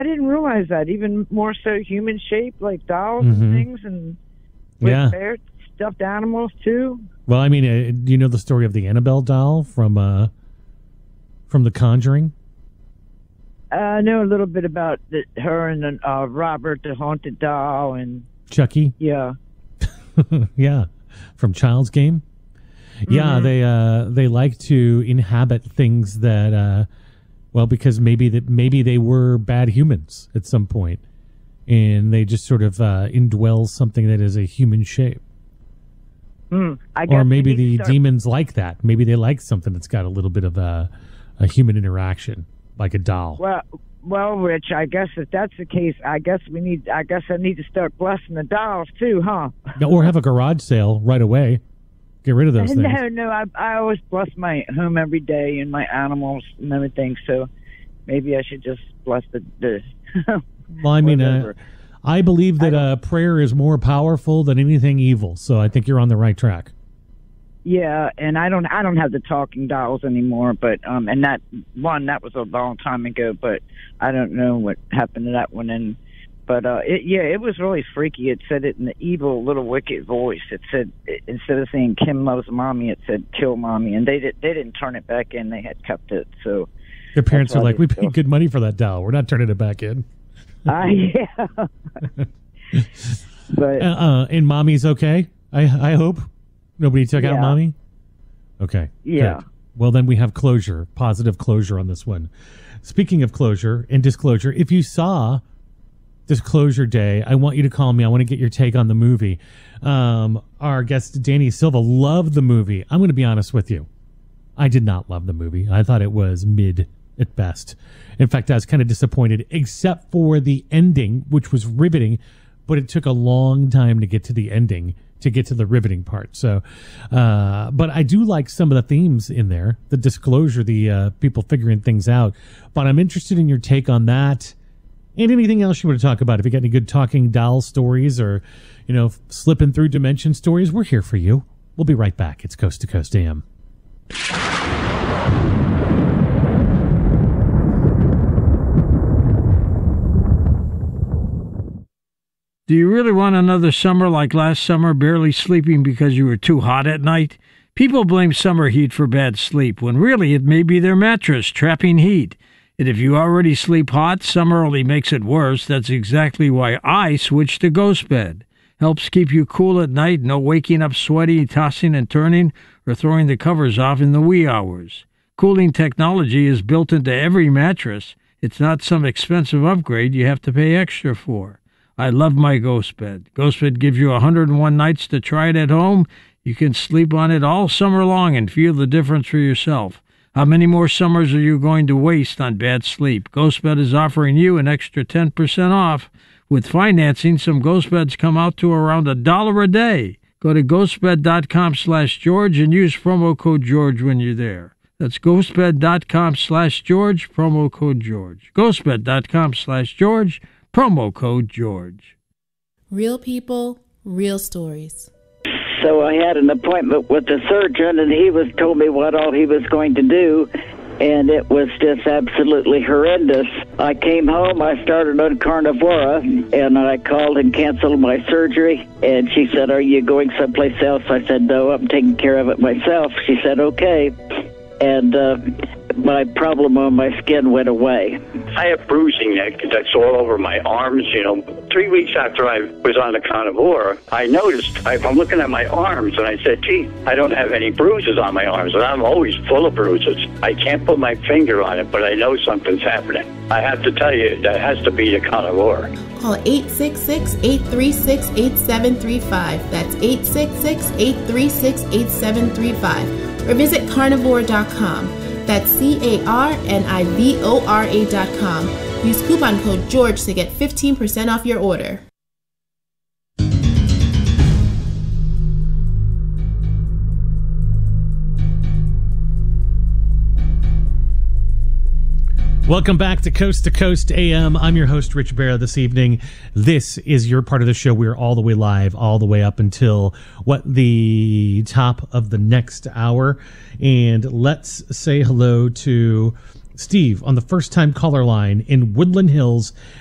didn't realize that. Even more so human shaped, like dolls and things, and with bear stuffed animals too. Well, I mean, do you know the story of the Annabelle doll from The Conjuring? I know a little bit about her and Robert, the haunted doll, and Chucky. Yeah. Yeah, from Child's Game. Yeah, they like to inhabit things that, because maybe they were bad humans at some point, and they just sort of indwell something that is a human shape. Or maybe the demons like that. Maybe they like something that's got a little bit of a human interaction, like a doll. Well, Rich, I guess if that's the case, I guess I need to start blessing the dolls too, huh? Or have a garage sale right away. Get rid of those things. No, I always bless my home every day and my animals and everything. So maybe I should just bless the. Well, I mean, I believe that prayer is more powerful than anything evil. So I think you're on the right track. Yeah, and I don't have the talking dolls anymore, but and that was a long time ago, but I don't know what happened to that one. But it was really freaky. It said it in the evil little wicked voice. It said, instead of saying Kim loves mommy, it said kill mommy, and they didn't turn it back in. They had kept it. So your parents are like, we paid good money for that doll. We're not turning it back in. Yeah. But and mommy's okay. I hope nobody took out mommy. Okay. Yeah. Good. Well, then we have closure, positive closure on this one. Speaking of closure and disclosure, if you saw Disclosure Day, I want you to call me. I want to get your take on the movie. Our guest, Danny Silva, loved the movie. I'm going to be honest with you. I did not love the movie. I thought it was mid at best. In fact, I was kind of disappointed, except for the ending, which was riveting, but it took a long time to get to the ending, to get to the riveting part. So, but I do like some of the themes in there, the disclosure, the people figuring things out. But I'm interested in your take on that. And anything else you want to talk about. If you got any good talking doll stories or, slipping through dimension stories, we're here for you. We'll be right back. It's Coast to Coast AM. Do you really want another summer like last summer, barely sleeping because you were too hot at night? People blame summer heat for bad sleep, when really it may be their mattress trapping heat. And if you already sleep hot, summer only makes it worse. That's exactly why I switched to Ghost Bed. Helps keep you cool at night, no waking up sweaty, tossing and turning, or throwing the covers off in the wee hours. Cooling technology is built into every mattress. It's not some expensive upgrade you have to pay extra for. I love my Ghost Bed. Ghost Bed gives you 101 nights to try it at home. You can sleep on it all summer long and feel the difference for yourself. How many more summers are you going to waste on bad sleep? GhostBed is offering you an extra 10% off. With financing, some Ghost Beds come out to around $1 a day. Go to ghostbed.com/George and use promo code George when you're there. That's ghostbed.com/George, promo code George. ghostbed.com/George, promo code George. Real people, real stories. So I had an appointment with the surgeon, and he told me what all he was going to do, and it was just absolutely horrendous. I came home, I started on Carnivora, and I called and canceled my surgery, and she said, "Are you going someplace else?" I said, "No, I'm taking care of it myself." She said, "Okay." And my problem on my skin went away. I have bruising that's all over my arms. 3 weeks after I was on the Carnivora, I noticed, I'm looking at my arms, and I said, gee, I don't have any bruises on my arms, and I'm always full of bruises. I can't put my finger on it, but I know something's happening. I have to tell you, that has to be the Carnivora. Call 866-836-8735. That's 866-836-8735. Or visit carnivora.com. That's carnivora.com. Use coupon code George to get 15% off your order. Welcome back to Coast AM. I'm your host, Rich Barra, this evening. This is your part of the show. We're all the way live, all the way up until, the top of the next hour. And let's say hello to Steve on the first time caller line in Woodland Hills